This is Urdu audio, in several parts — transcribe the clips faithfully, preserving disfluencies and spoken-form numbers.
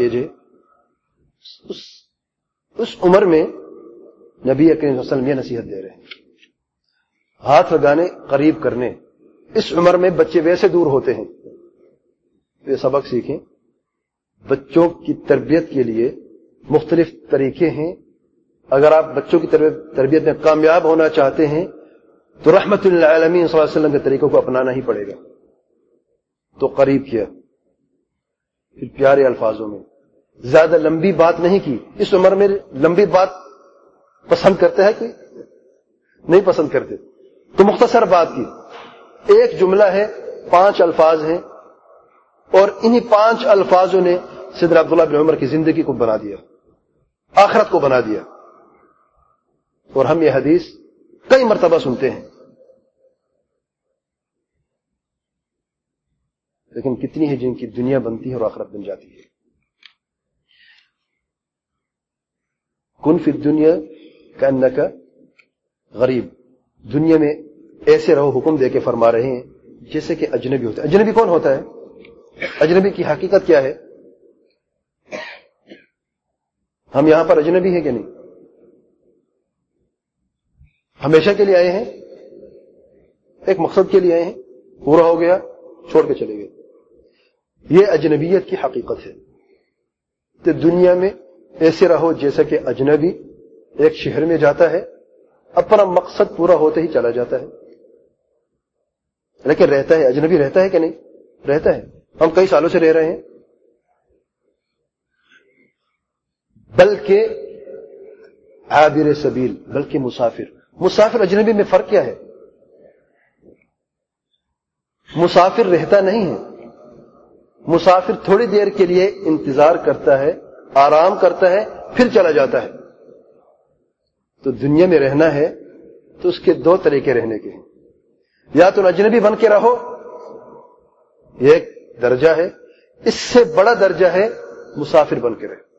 ایج ہے, اس اس عمر میں نبی اکرم صلی اللہ علیہ وسلم یہ نصیحت دے رہے ہیں, ہاتھ لگانے, قریب کرنے. اس عمر میں بچے ویسے دور ہوتے ہیں, یہ سبق سیکھیں. بچوں کی تربیت کے لیے مختلف طریقے ہیں. اگر آپ بچوں کی تربیت میں کامیاب ہونا چاہتے ہیں تو رحمت للعالمین صلی اللہ علیہ وسلم کے طریقوں کو اپنانا ہی پڑے گا. تو قریب کیا, پھر پیارے الفاظوں میں, زیادہ لمبی بات نہیں کی. اس عمر میں لمبی بات پسند کرتے ہیں کوئی؟ نہیں پسند کرتے. تو مختصر بات کی, ایک جملہ ہے, پانچ الفاظ ہیں, اور انہی پانچ الفاظوں نے سیدنا عبداللہ بن عمر کی زندگی کو بنا دیا, آخرت کو بنا دیا. اور ہم یہ حدیث کئی مرتبہ سنتے ہیں, لیکن کتنی ہے جن کی دنیا بنتی ہے اور آخرت بن جاتی ہے. کن فی الدنیا کأنک غریب, دنیا میں ایسے رہو, حکم دے کے فرما رہے ہیں جیسے کہ اجنبی ہوتا ہے. اجنبی کون ہوتا ہے؟ اجنبی کی حقیقت کیا ہے؟ ہم یہاں پر اجنبی ہیں کہ نہیں؟ ہمیشہ کے لیے آئے ہیں, ایک مقصد کے لیے آئے ہیں, پورا ہو گیا چھوڑ کے چلے گئے. یہ اجنبیت کی حقیقت ہے. تو دنیا میں ایسے رہو جیسا کہ اجنبی ایک شہر میں جاتا ہے, اپنا مقصد پورا ہوتے ہی چلا جاتا ہے, لیکن رہتا ہے. اجنبی رہتا ہے کہ نہیں؟ رہتا ہے. ہم کئی سالوں سے رہ رہے ہیں, بلکہ عابر سبیل, بلکہ مسافر. مسافر اجنبی میں فرق کیا ہے؟ مسافر رہتا نہیں ہے, مسافر تھوڑی دیر کے لیے انتظار کرتا ہے, آرام کرتا ہے, پھر چلا جاتا ہے. تو دنیا میں رہنا ہے تو اس کے دو طریقے رہنے کے ہیں. یا تو اجنبی بن کے رہو, یہ ایک درجہ ہے. اس سے بڑا درجہ ہے مسافر بن کے رہو.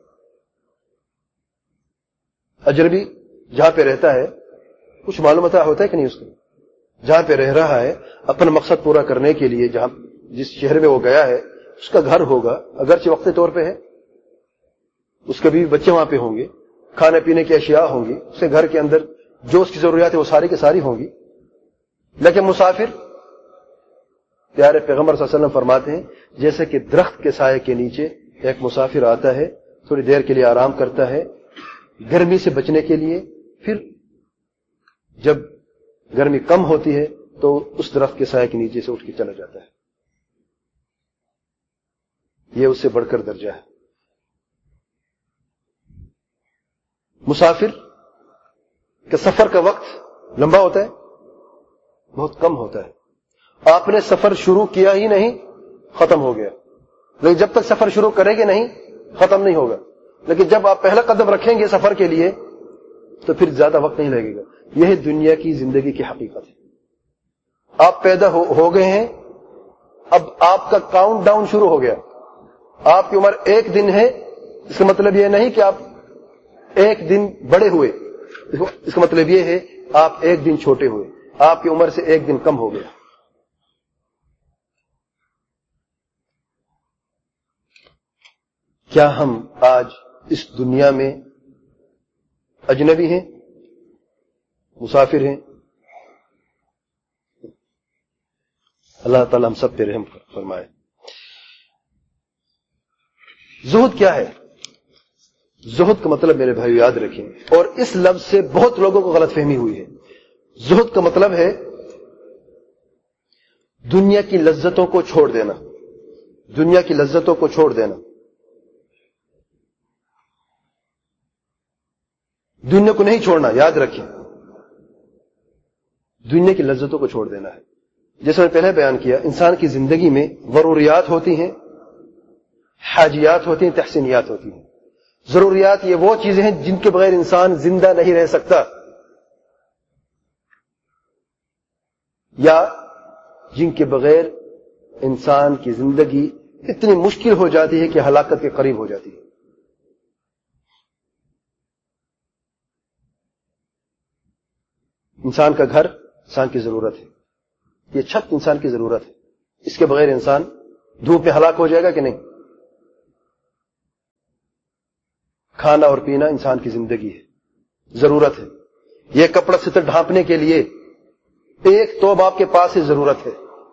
اجنبی جہاں پہ رہتا ہے کچھ معلومات ہوتا ہے کہ نہیں اس کو, جہاں پہ رہ رہا ہے اپنا مقصد پورا کرنے کے لیے, جہاں جس شہر میں وہ گیا ہے اس کا گھر ہوگا, اگرچہ وقتی طور پہ ہے, اس کے بھی بچے وہاں پہ ہوں گے, کھانے پینے کی اشیاء ہوں گی, اس کے گھر کے اندر جو اس کی ضروریات ہے وہ ساری کی ساری ہوں گی. لیکن مسافر, پیارے پیغمبر صلی اللہ علیہ وسلم فرماتے ہیں جیسے کہ درخت کے سائے کے نیچے ایک مسافر آتا ہے, تھوڑی دیر کے لیے آرام کرتا ہے گرمی سے بچنے کے لیے, پھر جب گرمی کم ہوتی ہے تو اس درخت کے سائے کے نیچے سے اٹھ کے چلا جاتا ہے. یہ اس سے بڑھ کر درجہ ہے. مسافر کے سفر کا وقت لمبا ہوتا ہے, بہت کم ہوتا ہے. آپ نے سفر شروع کیا ہی نہیں, ختم ہو گیا. لیکن جب تک سفر شروع کریں گے نہیں, ختم نہیں ہوگا. لیکن جب آپ پہلا قدم رکھیں گے سفر کے لیے تو پھر زیادہ وقت نہیں لگے گا. یہ دنیا کی زندگی کی حقیقت ہے. آپ پیدا ہو, ہو گئے ہیں, اب آپ کا کاؤنٹ ڈاؤن شروع ہو گیا. آپ کی عمر ایک دن ہے, اس کا مطلب یہ نہیں کہ آپ ایک دن بڑے ہوئے, اس کا مطلب یہ ہے آپ ایک دن چھوٹے ہوئے, آپ کی عمر سے ایک دن کم ہو گیا. کیا ہم آج اس دنیا میں اجنبی ہیں, مسافر ہیں؟ اللہ تعالی ہم سب پہ رحم فرمائے. زہد کیا ہے؟ زہد کا مطلب میرے بھائی یاد رکھیں, اور اس لفظ سے بہت لوگوں کو غلط فہمی ہوئی ہے. زہد کا مطلب ہے دنیا کی لذتوں کو چھوڑ دینا, دنیا کی لذتوں کو چھوڑ دینا. دنیا کو نہیں چھوڑنا, یاد رکھیں, دنیا کی لذتوں کو چھوڑ دینا ہے. جیسے میں پہلے بیان کیا, انسان کی زندگی میں ضروریات ہوتی ہیں, حاجیات ہوتی ہیں, تحسینیات ہوتی ہیں. ضروریات یہ وہ چیزیں ہیں جن کے بغیر انسان زندہ نہیں رہ سکتا, یا جن کے بغیر انسان کی زندگی اتنی مشکل ہو جاتی ہے کہ ہلاکت کے قریب ہو جاتی ہے. انسان کا گھر انسان کی ضرورت ہے, یہ چھت انسان کی ضرورت ہے. اس کے بغیر انسان دھوپ میں ہلاک ہو جائے گا کہ نہیں؟ کھانا اور پینا انسان کی زندگی ہے, ضرورت ہے. یہ کپڑا ستر ڈھانپنے کے لیے ایک توب آپ کے پاس ہی ضرورت ہے,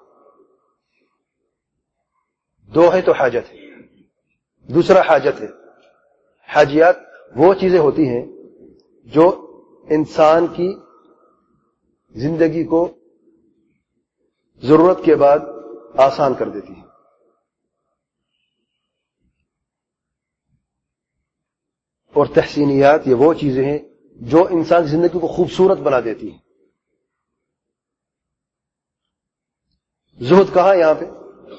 دو ہے تو حاجت ہے, دوسرا حاجت ہے. حاجیات وہ چیزیں ہوتی ہیں جو انسان کی زندگی کو ضرورت کے بعد آسان کر دیتی ہیں. اور تحسینیات یہ وہ چیزیں ہیں جو انسان کی زندگی کو خوبصورت بنا دیتی ہیں. زہد کہاں یہاں پہ؟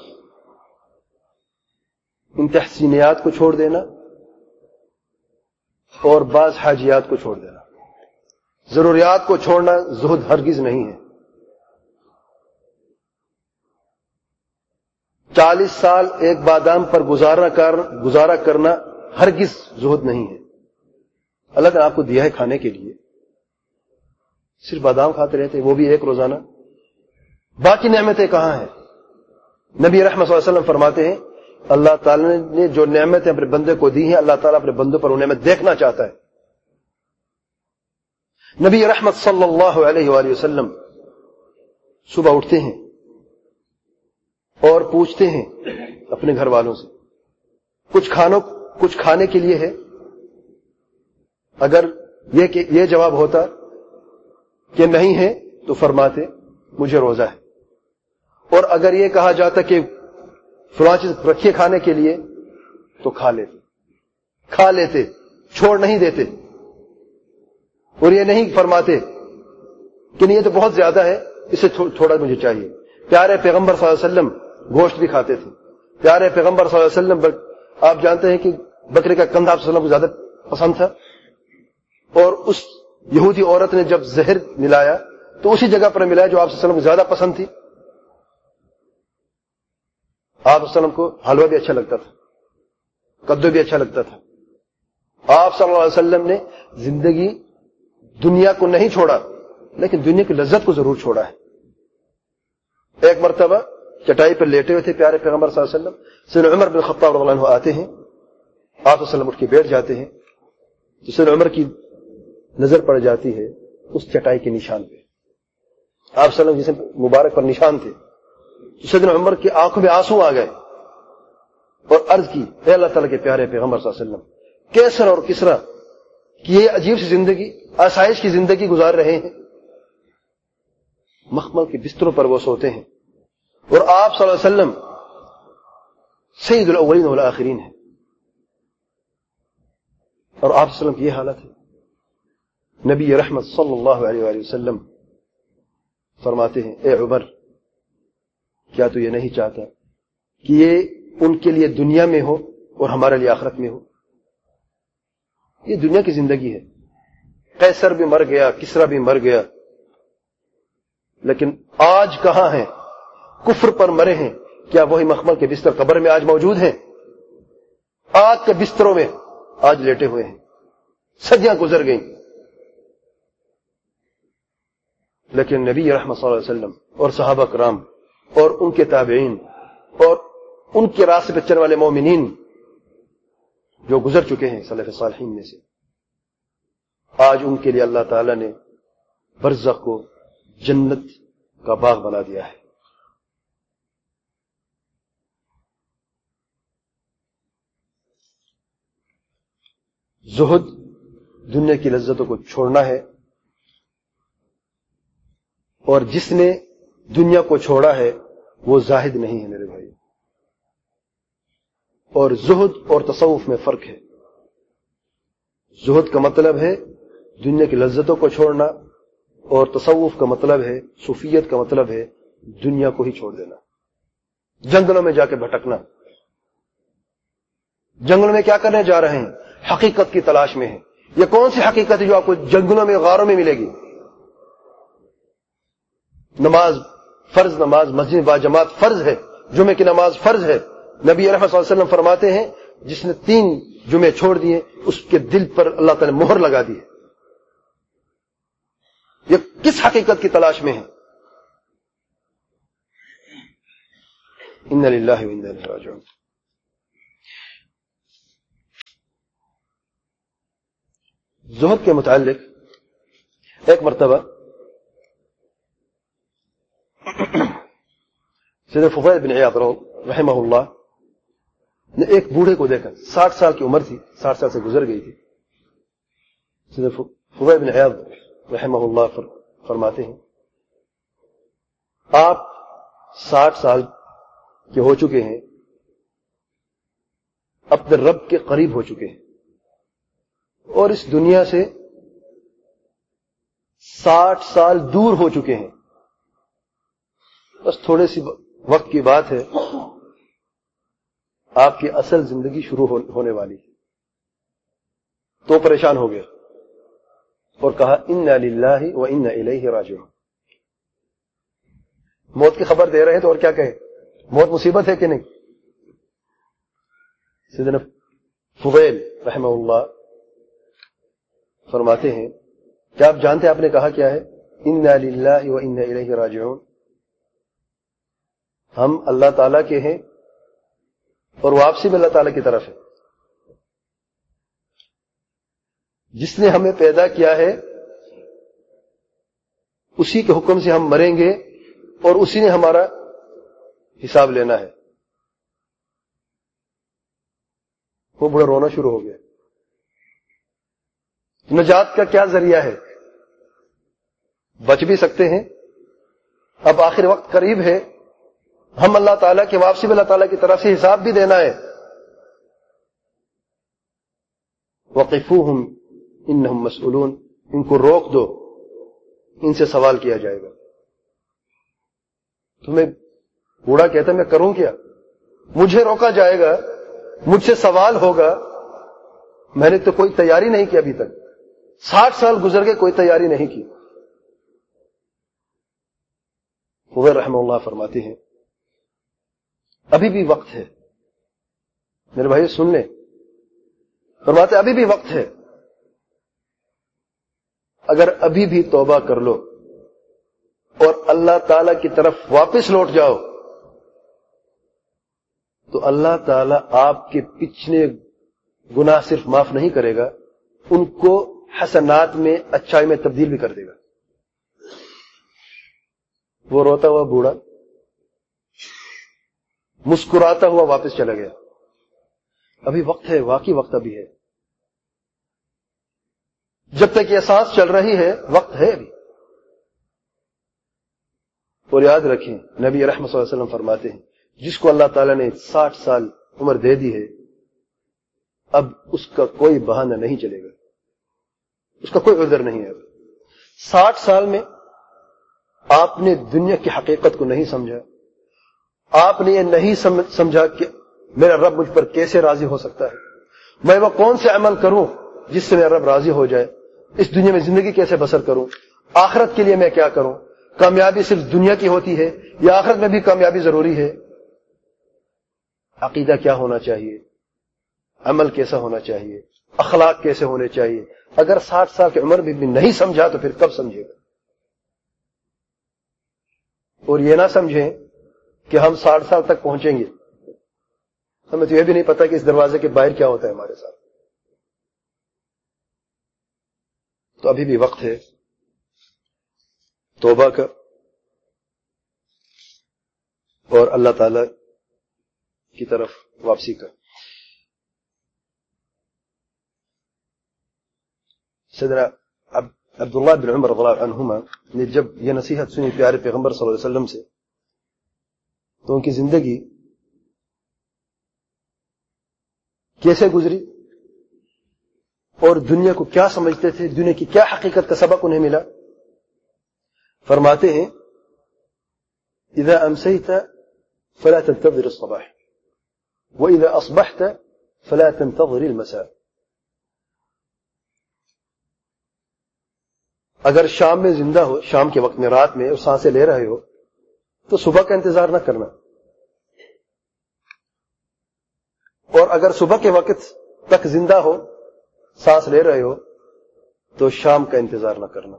ان تحسینیات کو چھوڑ دینا اور بعض حاجیات کو چھوڑ دینا. ضروریات کو چھوڑنا زہد ہرگز نہیں ہے. چالیس سال ایک بادام پر گزارا کر گزارا کرنا ہرگز زہد نہیں ہے. اللہ نے آپ کو دیا ہے کھانے کے لیے, صرف بادام کھاتے رہتے, وہ بھی ایک روزانہ, باقی نعمتیں کہاں ہیں؟ نبی رحمت صلی اللہ علیہ وسلم فرماتے ہیں اللہ تعالی نے جو نعمتیں اپنے بندے کو دی ہیں, اللہ تعالیٰ اپنے بندوں پر وہ نعمت دیکھنا چاہتا ہے. نبی رحمت صلی اللہ علیہ وآلہ وسلم صبح اٹھتے ہیں اور پوچھتے ہیں اپنے گھر والوں سے کچھ کھانوں کچھ کھانے کے لیے ہے؟ اگر یہ کہ یہ جواب ہوتا کہ نہیں ہے تو فرماتے مجھے روزہ ہے. اور اگر یہ کہا جاتا کہ فلاں چیز رکھیے کھانے کے لیے تو کھا لیتے کھا لیتے چھوڑ نہیں دیتے. اور یہ نہیں فرماتے کہ نہیں یہ تو بہت زیادہ ہے, اسے تھوڑا مجھے چاہیے. پیارے پیغمبر صلی اللہ علیہ وسلم گوشت بھی کھاتے تھے. پیارے پیغمبر صلی اللہ علیہ وسلم آپ جانتے ہیں کہ بکرے کا کندھا آپ صلی اللہ علیہ وسلم کو زیادہ پسند تھا, اور اس یہودی عورت نے جب زہر ملایا تو اسی جگہ پر ملایا جو آپ صلی اللہ علیہ وسلم کو زیادہ پسند تھی. آپ صلی اللہ علیہ وسلم کو حلوہ بھی اچھا لگتا تھا, کدو بھی اچھا لگتا تھا. آپ صلی اللہ علیہ وسلم نے زندگی دنیا کو نہیں چھوڑا لیکن دنیا کی لذت کو ضرور چھوڑا ہے. ایک مرتبہ چٹائی پر لیٹے ہوئے تھے پیارے پیغمبر صلی اللہ علیہ وسلم, سیدنا عمر بن خطاب رضی اللہ عنہ آتے ہیں, آپ صلی اللہ علیہ وسلم اٹھ کے بیٹھ جاتے ہیں تو سیدنا عمر کی نظر پڑ جاتی ہے اس چٹائی کے نشان پہ. آپ صلی اللہ علیہ وسلم جسے مبارک پر نشان تھے. سیدنا عمر کی آنکھوں میں آنسو آ گئے اور عرض کی اے اللہ تعالیٰ کے پیارے پیغمبر صلی اللہ علیہ وسلم, کیسر اور کسرا کی یہ عجیب سی زندگی, آسائش کی زندگی گزار رہے ہیں, مخمل کے بستروں پر وہ سوتے ہیں, اور آپ صلی اللہ علیہ وسلم سید الاولین والآخرین ہیں, اور آپ صلی اللہ علیہ وسلم کی یہ حالت ہے. نبی رحمت صلی اللہ علیہ وآلہ وسلم فرماتے ہیں اے عمر, کیا تو یہ نہیں چاہتا کہ یہ ان کے لیے دنیا میں ہو اور ہمارے لیے آخرت میں ہو؟ یہ دنیا کی زندگی ہے, قیصر بھی مر گیا, کسرا بھی مر گیا, لیکن آج کہاں ہیں؟ کفر پر مرے ہیں. کیا وہی مخمل کے بستر قبر میں آج موجود ہیں؟ آج کے بستروں میں آج لیٹے ہوئے ہیں. صدیاں گزر گئیں, لیکن نبی رحمت صلی اللہ علیہ وسلم اور صحابہ کرام اور ان کے تابعین اور ان کے راستے پہ چلنے والے مومنین جو گزر چکے ہیں سلف صالحین میں سے, آج ان کے لیے اللہ تعالی نے برزخ کو جنت کا باغ بنا دیا ہے. زہد دنیا کی لذتوں کو چھوڑنا ہے, اور جس نے دنیا کو چھوڑا ہے وہ زاہد نہیں ہے میرے بھائی. اور زہد اور تصوف میں فرق ہے. زہد کا مطلب ہے دنیا کی لذتوں کو چھوڑنا, اور تصوف کا مطلب ہے, صوفیت کا مطلب ہے دنیا کو ہی چھوڑ دینا, جنگلوں میں جا کے بھٹکنا. جنگلوں میں کیا کرنے جا رہے ہیں؟ حقیقت کی تلاش میں ہیں. یہ کون سی حقیقت ہے جو آپ کو جنگلوں میں غاروں میں ملے گی؟ نماز فرض, نماز مسجد با جماعت فرض ہے, جمعے کی نماز فرض ہے. نبی رحمت صلی اللہ علیہ وسلم فرماتے ہیں جس نے تین جمعے چھوڑ دیے اس کے دل پر اللہ تعالی نے مہر لگا دی ہے. یہ کس حقیقت کی تلاش میں ہے؟ انا للہ و انا الیہ راجعون. زہد کے متعلق ایک مرتبہ سیدنا فضیل بن عیاض رحمہ اللہ نے ایک بوڑھے کو دیکھا، ساٹھ سال کی عمر تھی، ساٹھ سال سے گزر گئی تھی. سیدنا فضیل بن عیاض رحمہ اللہ فرماتے ہیں آپ ساٹھ سال کے ہو چکے ہیں، اپنے رب کے قریب ہو چکے ہیں اور اس دنیا سے ساٹھ سال دور ہو چکے ہیں. بس تھوڑے سی وقت کی بات ہے، آپ کی اصل زندگی شروع ہونے والی ہے. تو پریشان ہو گیا اور کہا انا للہ و انا الیہ راجعون. موت کی خبر دے رہے ہیں تو اور کیا کہے، موت مصیبت ہے کہ نہیں. سیدنا فضیل رحمہ اللہ فرماتے ہیں کیا آپ جانتے ہیں آپ نے کہا کیا ہے؟ انا للہ و انا الیہ راجعون. ہم اللہ تعالیٰ کے ہیں اور واپسی بھی اللہ تعالیٰ کی طرف ہے. جس نے ہمیں پیدا کیا ہے اسی کے حکم سے ہم مریں گے اور اسی نے ہمارا حساب لینا ہے. وہ بڑا رونا شروع ہو گیا. نجات کا کیا ذریعہ ہے؟ بچ بھی سکتے ہیں، اب آخر وقت قریب ہے، ہم اللہ تعالیٰ کی واپسی میں اللہ تعالیٰ کی طرف سے حساب بھی دینا ہے. وقفوہم انہم مسئولون، ان کو روک دو، ان سے سوال کیا جائے گا. تمہیں بوڑھا کہتا میں کروں کیا، مجھے روکا جائے گا، مجھ سے سوال ہوگا، میں نے تو کوئی تیاری نہیں کی ابھی تک، ساٹھ سال گزر گئے کوئی تیاری نہیں کی. فضیل رحمہ اللہ فرماتے ہیں ابھی بھی وقت ہے. میرے بھائی سن لیں، فرماتے ابھی بھی وقت ہے، اگر ابھی بھی توبہ کر لو اور اللہ تعالی کی طرف واپس لوٹ جاؤ تو اللہ تعالی آپ کے پچھلے گناہ صرف معاف نہیں کرے گا، ان کو حسنات میں، اچھائی میں تبدیل بھی کر دے گا. وہ روتا ہوا بوڑھا مسکراتا ہوا واپس چلا گیا. ابھی وقت ہے، واقعی وقت ابھی ہے. جب تک یہ سانس چل رہی ہے وقت ہے ابھی. اور یاد رکھیں نبی رحمت صلی اللہ علیہ وسلم فرماتے ہیں جس کو اللہ تعالیٰ نے ساٹھ سال عمر دے دی ہے اب اس کا کوئی بہانہ نہیں چلے گا، اس کا کوئی عذر نہیں ہے. اب ساٹھ سال میں آپ نے دنیا کی حقیقت کو نہیں سمجھا، آپ نے یہ نہیں سمجھا کہ میرا رب مجھ پر کیسے راضی ہو سکتا ہے، میں وہ کون سے عمل کروں جس سے میرا رب راضی ہو جائے، اس دنیا میں زندگی کیسے بسر کروں، آخرت کے لیے میں کیا کروں، کامیابی صرف دنیا کی ہوتی ہے یا آخرت میں بھی کامیابی ضروری ہے، عقیدہ کیا ہونا چاہیے، عمل کیسا ہونا چاہیے، اخلاق کیسے ہونے چاہیے. اگر ساٹھ سال کی عمر بھی نہیں سمجھا تو پھر کب سمجھے گا. اور یہ نہ سمجھیں کہ ہم ساٹھ سال تک پہنچیں گے، ہمیں تو یہ بھی نہیں پتا کہ اس دروازے کے باہر کیا ہوتا ہے ہمارے ساتھ. تو ابھی بھی وقت ہے توبہ کا اور اللہ تعالی کی طرف واپسی کا. سیدنا عبداللہ بن عمر رضی اللہ عنہما نے جب یہ نصیحت سنی پیارے پیغمبر صلی اللہ علیہ وسلم سے تو ان کی زندگی کیسے گزری اور دنیا کو کیا سمجھتے تھے، دنیا کی کیا حقیقت کا سبق انہیں ملا. فرماتے ہیں اذا امسیت فلا تنتظر الصباح واذا اصبحت فلا تنتظر المساء. اگر شام میں زندہ ہو، شام کے وقت میں، رات میں، اور سانسیں لے رہے ہو تو صبح کا انتظار نہ کرنا، اور اگر صبح کے وقت تک زندہ ہو، سانس لے رہے ہو تو شام کا انتظار نہ کرنا.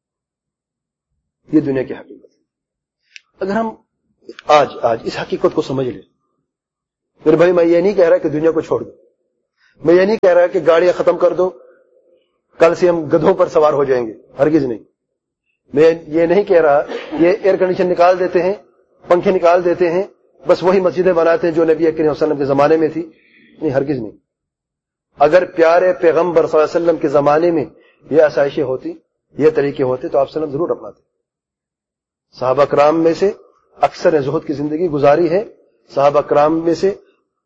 یہ دنیا کی حقیقت ہے. اگر ہم آج آج اس حقیقت کو سمجھ لیں، میرے بھائی میں یہ نہیں کہہ رہا کہ دنیا کو چھوڑ دو، میں یہ نہیں کہہ رہا کہ گاڑیاں ختم کر دو، کل سے ہم گدھوں پر سوار ہو جائیں گے، ہرگز نہیں۔ میں یہ نہیں کہہ رہا یہ ایئر کنڈیشن نکال دیتے ہیں، پنکھے نکال دیتے ہیں، بس وہی مسجدیں بناتے ہیں جو نبی کریم صلی اللہ علیہ وسلم کے زمانے میں تھی، نہیں، ہرگز نہیں۔ اگر پیارے پیغمبر صلی اللہ علیہ وسلم کے زمانے میں یہ آسائشیں ہوتی، یہ طریقے ہوتے تو آپ صلی اللہ علیہ وسلم ضرور اپناتے۔ صحابہ کرام میں سے اکثر نے زہد کی زندگی گزاری ہے، صحابہ کرام میں سے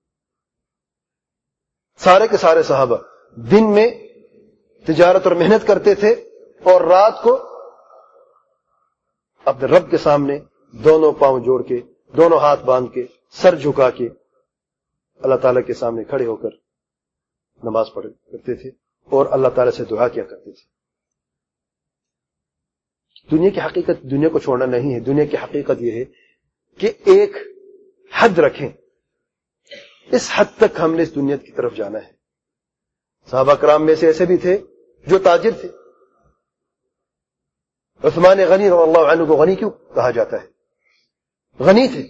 سارے کے سارے صحابہ دن میں تجارت اور محنت کرتے تھے اور رات کو اپنے رب کے سامنے دونوں پاؤں جوڑ کے، دونوں ہاتھ باندھ کے، سر جھکا کے اللہ تعالیٰ کے سامنے کھڑے ہو کر نماز پڑھ کرتے تھے اور اللہ تعالیٰ سے دعا کیا کرتے تھے۔ دنیا کی حقیقت دنیا کو چھوڑنا نہیں ہے، دنیا کی حقیقت یہ ہے کہ ایک حد رکھیں، اس حد تک ہم نے اس دنیا کی طرف جانا ہے۔ صحابہ کرام میں سے ایسے بھی تھے جو تاجر تھے۔ عثمان غنی رضی اللہ عنہ کو غنی کیوں کہا جاتا ہے؟ غنی تھے۔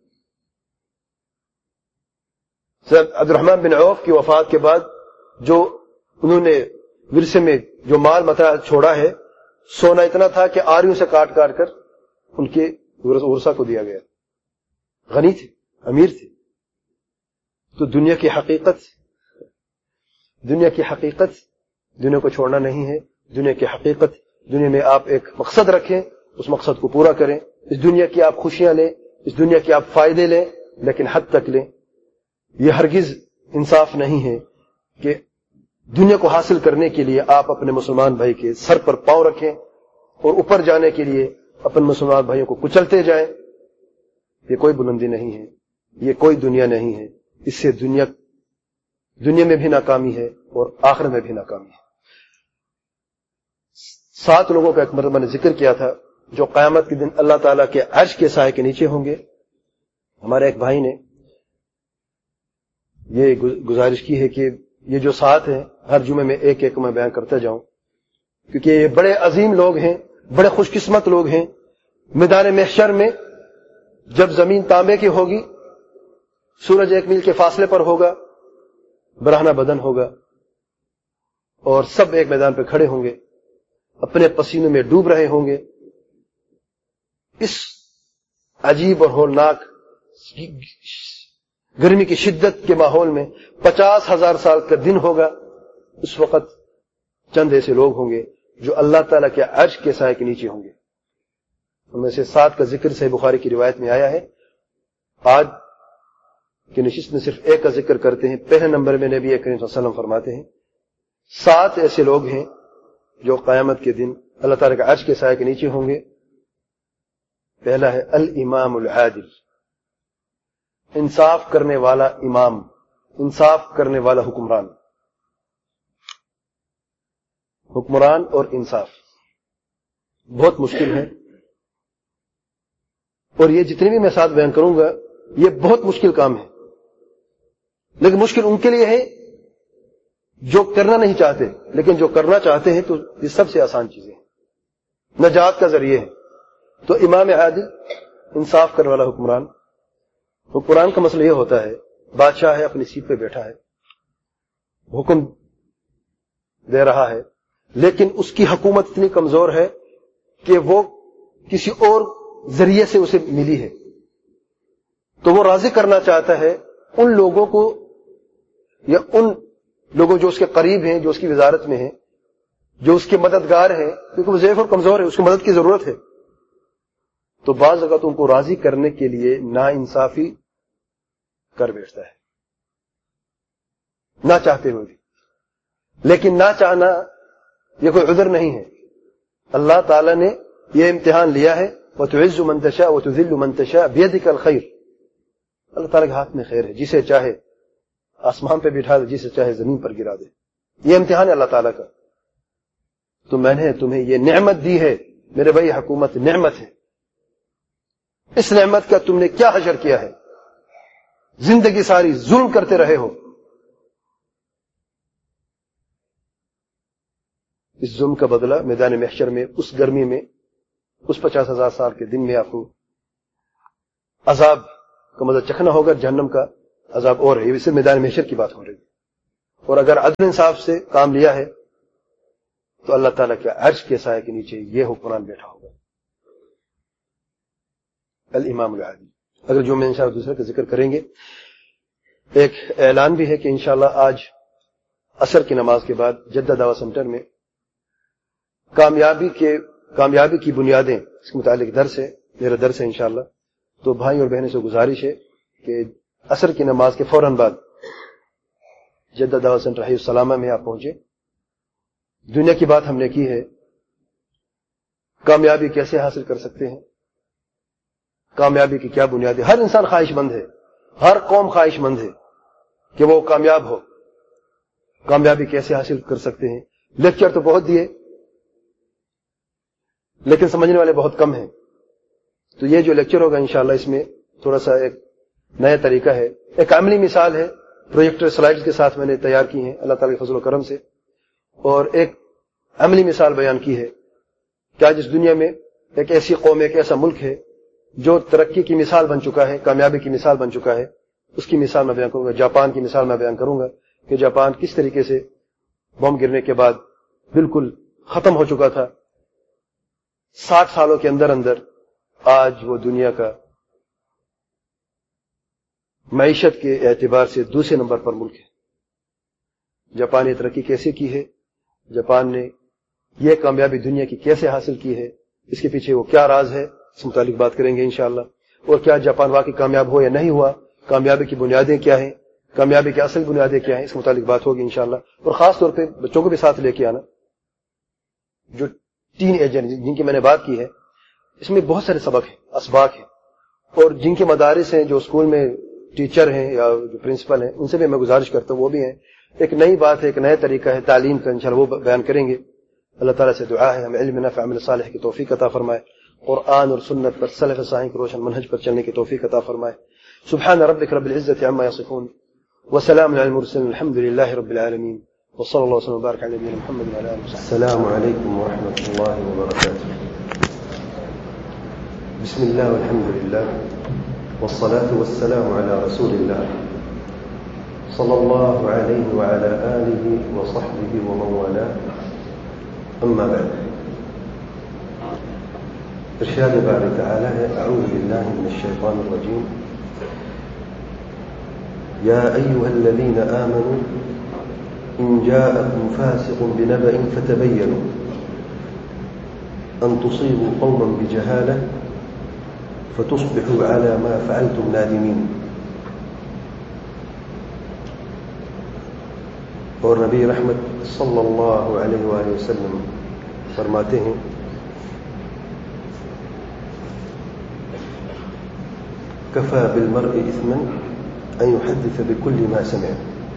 عبد الرحمن بن عوف کی وفات کے بعد جو انہوں نے ورثے میں جو مال متاع چھوڑا ہے، سونا اتنا تھا کہ آریوں سے کاٹ کاٹ کر ان کے ورثہ کو دیا گیا۔ غنی تھے، امیر تھے۔ تو دنیا کی حقیقت دنیا کی حقیقت دنیا کو چھوڑنا نہیں ہے۔ دنیا کی حقیقت دنیا میں آپ ایک مقصد رکھیں، اس مقصد کو پورا کریں۔ اس دنیا کی آپ خوشیاں لیں، اس دنیا کی آپ فائدے لیں، لیکن حد تک لیں۔ یہ ہرگز انصاف نہیں ہے کہ دنیا کو حاصل کرنے کے لیے آپ اپنے مسلمان بھائی کے سر پر پاؤں رکھیں اور اوپر جانے کے لیے اپنے مسلمان بھائیوں کو کچلتے جائیں۔ یہ کوئی بلندی نہیں ہے، یہ کوئی دنیا نہیں ہے۔ اس سے دنیا دنیا میں بھی ناکامی ہے اور آخرت میں بھی ناکامی ہے۔ سات لوگوں کا ایک مرتبہ نے ذکر کیا تھا جو قیامت کے دن اللہ تعالیٰ کے عرش کے سائے کے نیچے ہوں گے۔ ہمارے ایک بھائی نے یہ گزارش کی ہے کہ یہ جو سات ہیں ہر جمعے میں ایک ایک میں بیان کرتا جاؤں، کیونکہ یہ بڑے عظیم لوگ ہیں، بڑے خوش قسمت لوگ ہیں۔ میدان محشر میں جب زمین تانبے کی ہوگی، سورج ایک میل کے فاصلے پر ہوگا، برہنہ بدن ہوگا اور سب ایک میدان پہ کھڑے ہوں گے، اپنے پسینے میں ڈوب رہے ہوں گے۔ اس عجیب اور ہولناک گرمی کی شدت کے ماحول میں پچاس ہزار سال کا دن ہوگا۔ اس وقت چند ایسے لوگ ہوں گے جو اللہ تعالیٰ کے عرش کے سائے کے نیچے ہوں گے۔ ان میں سے سات کا ذکر صحیح بخاری کی روایت میں آیا ہے۔ آج کی نشست میں صرف ایک کا ذکر کرتے ہیں۔ پہلے نمبر میں نبی کریم صلی اللہ علیہ وسلم فرماتے ہیں سات ایسے لوگ ہیں جو قیامت کے دن اللہ تعالیٰ کے عرش کے سائے کے نیچے ہوں گے۔ پہلا ہے الامام العادل، انصاف کرنے والا امام، انصاف کرنے والا حکمران۔ حکمران اور انصاف بہت مشکل ہے، اور یہ جتنی بھی میں ساتھ بیان کروں گا یہ بہت مشکل کام ہے، لیکن مشکل ان کے لیے ہے جو کرنا نہیں چاہتے، لیکن جو کرنا چاہتے ہیں تو یہ سب سے آسان چیزیں ہیں، نجات کا ذریعہ ہے۔ تو امام عادل، انصاف کرنے والا حکمران۔ حکمران کا مسئلہ یہ ہوتا ہے بادشاہ ہے، اپنی سیٹ پہ بیٹھا ہے، حکم دے رہا ہے، لیکن اس کی حکومت اتنی کمزور ہے کہ وہ کسی اور ذریعے سے اسے ملی ہے، تو وہ راضی کرنا چاہتا ہے ان لوگوں کو یا ان لوگوں جو اس کے قریب ہیں، جو اس کی وزارت میں ہیں، جو اس کے مددگار ہیں، کیونکہ وہ ضعیف اور کمزور ہے، اس کی مدد کی ضرورت ہے۔ تو بعض اوقات ان کو راضی کرنے کے لیے نا انصافی کر بیٹھتا ہے، نہ چاہتے ہوئے بھی۔ لیکن نہ چاہنا یہ کوئی عذر نہیں ہے۔ اللہ تعالیٰ نے یہ امتحان لیا ہے وَتُعِزُّ مَن تَشَاءُ وَتُذِلُّ مَن تَشَاءُ بِيَدِكَ الْخَيْرُ۔ اللہ تعالیٰ کے ہاتھ میں خیر ہے، جسے چاہے آسمان پہ بٹھا دے، جسے چاہے زمین پر گرا دے۔ یہ امتحان ہے اللہ تعالیٰ کا۔ تو میں نے تمہیں یہ نعمت دی ہے میرے بھائی، حکومت نعمت ہے، اس نعمت کا تم نے کیا حشر کیا ہے؟ زندگی ساری ظلم کرتے رہے ہو۔ اس ظلم کا بدلہ میدان محشر میں، اس گرمی میں، اس پچاس ہزار سال کے دن میں آپ کو عذاب کا مزہ چکھنا ہوگا، جہنم کا عذاب اور ہے۔ یہ صرف میدان محشر کی بات ہو رہی ہے۔ اور اگر عدل انصاف سے کام لیا ہے تو اللہ تعالیٰ کے عرش کے سائے کے نیچے یہ حکمران بیٹھا ہوگا، الامام العادل۔ اگر جو میں انشاءاللہ دوسرے کا ذکر کریں گے، ایک اعلان بھی ہے کہ انشاءاللہ آج عصر کی نماز کے بعد جدہ دعویٰ سینٹر میں کامیابی کے کامیابی کی بنیادیں اس کے متعلق درس ہے، میرا درس ہے انشاءاللہ۔ تو بھائی اور بہنوں سے گزارش ہے کہ عصر کی نماز کے فوراً بعد جدہ دعویٰ سینٹر حی السلامہ میں آپ پہنچے۔ دنیا کی بات ہم نے کی ہے، کامیابی کیسے حاصل کر سکتے ہیں، کامیابی کی کیا بنیادیں۔ ہر انسان خواہش مند ہے، ہر قوم خواہش مند ہے کہ وہ کامیاب ہو۔ کامیابی کیسے حاصل کر سکتے ہیں، لیکچر تو بہت دیے لیکن سمجھنے والے بہت کم ہیں۔ تو یہ جو لیکچر ہوگا انشاءاللہ اس میں تھوڑا سا ایک نیا طریقہ ہے، ایک عملی مثال ہے، پروجیکٹر سلائیڈز کے ساتھ میں نے تیار کی ہیں اللہ تعالی کے فضل و کرم سے، اور ایک عملی مثال بیان کی ہے کہ آج اس دنیا میں ایک ایسی قوم، ایک ایسا ملک ہے جو ترقی کی مثال بن چکا ہے، کامیابی کی مثال بن چکا ہے۔ اس کی مثال میں بیان کروں گا، جاپان کی مثال میں بیان کروں گا کہ جاپان کس طریقے سے بم گرنے کے بعد بالکل ختم ہو چکا تھا، ساٹھ سالوں کے اندر اندر آج وہ دنیا کا معیشت کے اعتبار سے دوسرے نمبر پر ملک ہے۔ جاپان نے ترقی کیسے کی ہے، جاپان نے یہ کامیابی دنیا کی کیسے حاصل کی ہے، اس کے پیچھے وہ کیا راز ہے، اس متعلق بات کریں گے انشاءاللہ۔ اور کیا جاپان واقعی کامیاب ہو یا نہیں ہوا، کامیابی کی بنیادیں کیا ہیں، کامیابی کی اصل بنیادیں کیا ہیں، اس متعلق بات ہوگی انشاءاللہ۔ اور خاص طور پہ بچوں کو بھی ساتھ لے کے آنا، جو ٹین ایجر جن کی میں نے بات کی ہے۔ اس میں بہت سارے سبق ہیں، اسباق ہیں، اور جن کے مدارس ہیں، جو اسکول میں ٹیچر ہیں یا جو پرنسپل ہیں، ان سے بھی میں گزارش کرتا ہوں وہ بھی ہیں۔ ایک نئی بات ہے، ایک نیا طریقہ ہے تعلیم کا، انشاءاللہ وہ بیان کریں گے۔ اللہ تعالیٰ سے دعا ہے ہمیں علم نافع عمل صالح کی توفیق عطا فرمائے، قرآن اور سنت پر سلف صالح کے روشن منہج پر چلنے کی توفیق عطا فرمائے۔ سبحان ربک رب العزة عما يصفون وسلام على المرسلين الحمد لله رب العالمين وصلى الله وسلم وبارك على نبينا محمد وعلى اله وصحبه۔ السلام عليكم ورحمة الله وبركاته۔ بسم الله والحمد لله والصلاة والسلام على رسول الله صلى الله عليه وعلى آله وصحبه ومن والاه، أما بعد۔ ارشاد بارے تعالی ہے، اعوذ باللہ من الشیطان الرجیم، یا ایها الذین آمنوا ان جاءکم فاسق بنبأ فتبینوا ان تصیبوا قوما بجہالة فتصبحوا على ما فعلتم نادمین۔ اور نبی رحمت صلی اللہ علیہ وآلہ وسلم فرماتے ہیں، کفى بالمرء اثما ان يحدث بكل ما سمع۔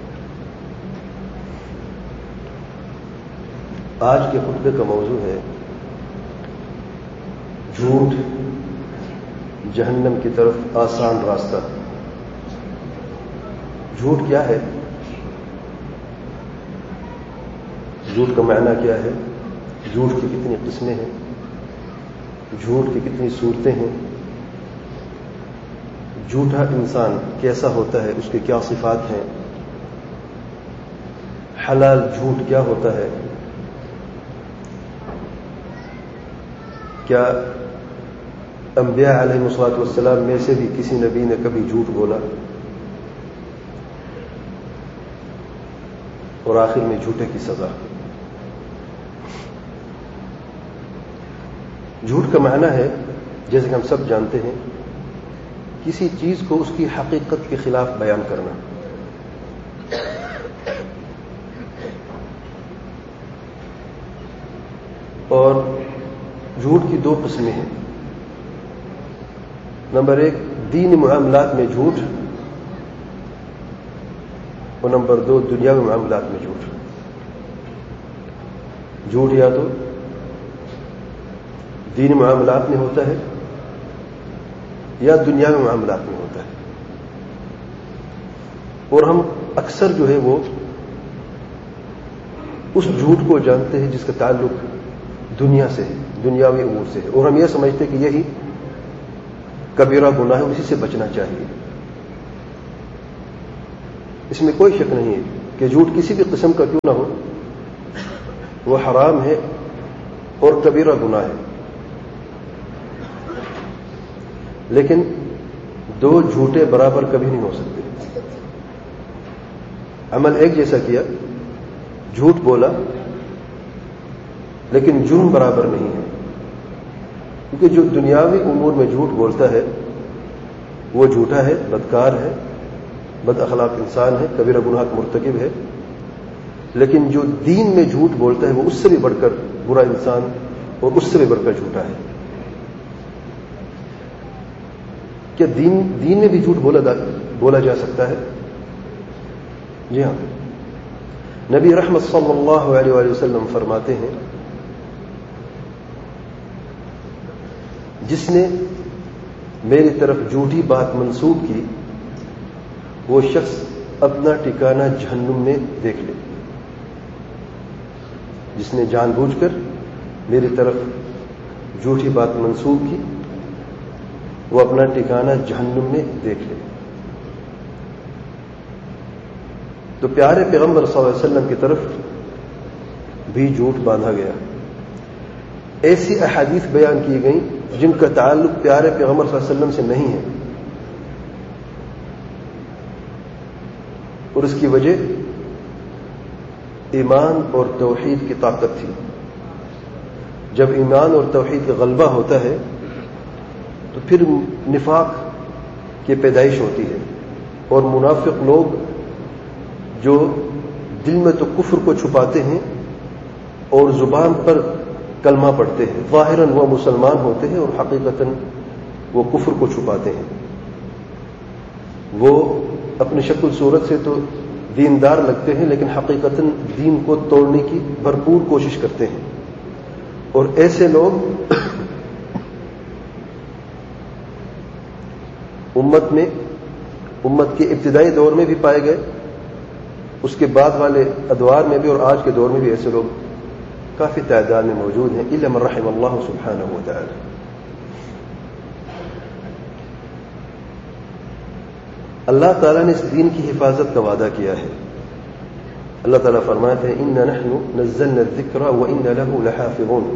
آج کے خطبے کا موضوع ہے جھوٹ جہنم کی طرف آسان راستہ۔ جھوٹ کیا ہے، جھوٹ کا معنی کیا ہے، جھوٹ کی کتنی قسمیں ہیں، جھوٹ کی کتنی صورتیں ہیں، جھوٹا انسان کیسا ہوتا ہے، اس کی کیا صفات ہیں، حلال جھوٹ کیا ہوتا ہے، کیا انبیاء علیہ الصلوۃ والسلام میں سے بھی کسی نبی نے کبھی جھوٹ بولا، اور آخر میں جھوٹے کی سزا۔ جھوٹ کا معنی ہے، جیسے کہ ہم سب جانتے ہیں، کسی چیز کو اس کی حقیقت کے خلاف بیان کرنا۔ اور جھوٹ کی دو قسمیں ہیں، نمبر ایک دینی معاملات میں جھوٹ، اور نمبر دو دنیاوی معاملات میں جھوٹ۔ جھوٹ یا تو دینی معاملات میں ہوتا ہے یا دنیاوی معاملات میں ہوتا ہے، اور ہم اکثر جو ہے وہ اس جھوٹ کو جانتے ہیں جس کا تعلق دنیا سے ہے، دنیاوی امور سے ہے، اور ہم یہ سمجھتے ہیں کہ یہی کبیرہ گناہ ہے، اسی سے بچنا چاہیے۔ اس میں کوئی شک نہیں ہے کہ جھوٹ کسی بھی قسم کا کیوں نہ ہو، وہ حرام ہے اور کبیرہ گناہ ہے. لیکن دو جھوٹے برابر کبھی نہیں ہو سکتے. عمل ایک جیسا کیا, جھوٹ بولا, لیکن جرم برابر نہیں ہے. کیونکہ جو دنیاوی امور میں جھوٹ بولتا ہے وہ جھوٹا ہے, بدکار ہے, بد اخلاق انسان ہے, کبیرہ گناہ کا مرتکب ہے. لیکن جو دین میں جھوٹ بولتا ہے وہ اس سے بھی بڑھ کر برا انسان اور اس سے بھی بڑھ کر جھوٹا ہے. کیا دین دین میں بھی جھوٹ بولا بولا جا سکتا ہے؟ جی ہاں. نبی رحمت صلی اللہ علیہ وآلہ وسلم فرماتے ہیں جس نے میری طرف جھوٹی بات منسوب کی وہ شخص اپنا ٹھکانہ جہنم میں دیکھ لے. جس نے جان بوجھ کر میری طرف جھوٹی بات منسوب کی وہ اپنا ٹھکانہ جہنم میں دیکھ لے. تو پیارے پیغمبر صلی اللہ علیہ وسلم کی طرف بھی جھوٹ باندھا گیا. ایسی احادیث بیان کی گئیں جن کا تعلق پیارے پیغمبر صلی اللہ علیہ وسلم سے نہیں ہے, اور اس کی وجہ ایمان اور توحید کی طاقت تھی. جب ایمان اور توحید کا غلبہ ہوتا ہے تو پھر نفاق کی پیدائش ہوتی ہے, اور منافق لوگ جو دل میں تو کفر کو چھپاتے ہیں اور زبان پر کلمہ پڑھتے ہیں, ظاہراً وہ مسلمان ہوتے ہیں اور حقیقتاً وہ کفر کو چھپاتے ہیں. وہ اپنی شکل صورت سے تو دیندار لگتے ہیں لیکن حقیقتاً دین کو توڑنے کی بھرپور کوشش کرتے ہیں. اور ایسے لوگ امت میں امت کے ابتدائی دور میں بھی پائے گئے, اس کے بعد والے ادوار میں بھی, اور آج کے دور میں بھی ایسے لوگ کافی تعداد میں موجود ہیں, الا من رحم اللہ سبحانہ و تعالی. اللہ تعالیٰ نے اس دین کی حفاظت کا وعدہ کیا ہے. اللہ تعالیٰ فرماتے ہیں انا نحن نزلنا الذکر وانا له لحافظون.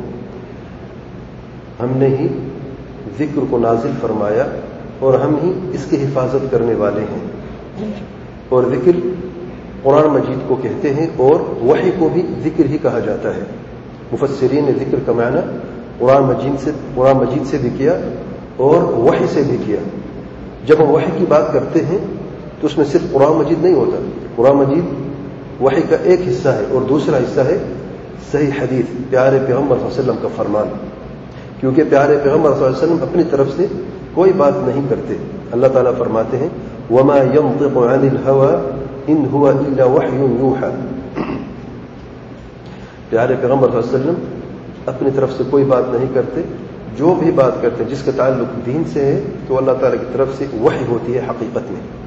ہم نے ہی ذکر کو نازل فرمایا اور ہم ہی اس کی حفاظت کرنے والے ہیں. اور ذکر قرآن مجید کو کہتے ہیں اور وحی کو بھی ذکر ہی کہا جاتا ہے. مفسرین نے ذکر کا معنی قرآن مجید سے قرآن مجید سے بھی کیا اور وحی سے بھی کیا. جب ہم وحی کی بات کرتے ہیں تو اس میں صرف قرآن مجید نہیں ہوتا. قرآن مجید وحی کا ایک حصہ ہے اور دوسرا حصہ ہے صحیح حدیث, پیارے پیغمبر صلی اللہ علیہ وسلم کا فرمان. کیونکہ پیارے پیغمبر صلی اللہ علیہ وسلم اپنی طرف سے کوئی بات نہیں کرتے. اللہ تعالیٰ فرماتے ہیں وما ينطق عن الهوى ان هو الا وحی یوحى. پیارے پیغمبر صلی اللہ علیہ وسلم اپنی طرف سے کوئی بات نہیں کرتے, جو بھی بات کرتے ہیں جس کا تعلق دین سے ہے تو اللہ تعالیٰ کی طرف سے وحی ہوتی ہے حقیقت میں.